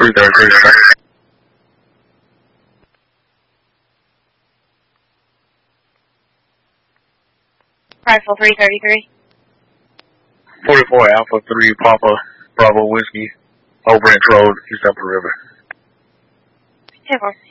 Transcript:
333. Rifle 333. 44 Alpha 3 Papa Bravo Whiskey, Old Branch Road, East Upper River. 10-4.